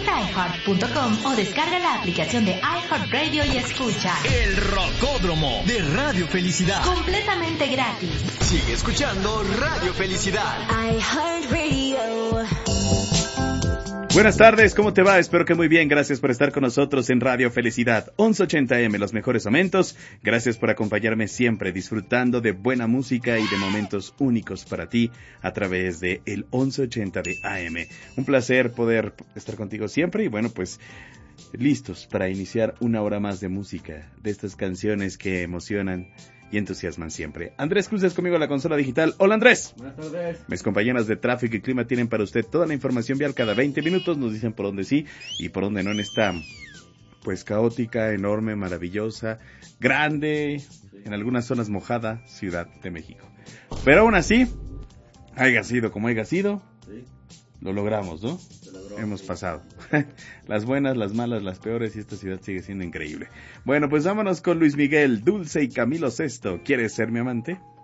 Visita iHeart.com o descarga la aplicación de iHeartRadio y escucha El Rocódromo de Radio Felicidad. completamente gratis. Sigue escuchando Radio Felicidad. iHeartRadio. Buenas tardes, ¿cómo te va? Espero que muy bien, gracias por estar con nosotros en Radio Felicidad 1180M, los mejores momentos. Gracias por acompañarme siempre, disfrutando de buena música y de momentos únicos para ti a través de el 1180 de AM. Un placer poder estar contigo siempre y bueno, pues listos para iniciar una hora más de música, de estas canciones que emocionan y entusiasman siempre. Andrés Cruz es conmigo en la consola digital. Hola Andrés. Buenas tardes. Mis compañeras de tráfico y clima tienen para usted toda la información vial cada 20 minutos. Nos dicen por dónde sí y por dónde no en esta, pues caótica, enorme, maravillosa, grande, en algunas zonas mojada, Ciudad de México. Pero aún así, haya sido como haya sido, Sí, lo logramos, ¿no? se logró. Hemos pasado. Las buenas, las malas, las peores y esta ciudad sigue siendo increíble. Bueno, pues vámonos con Luis Miguel, Dulce y Camilo Sesto. ¿Quieres ser mi amante?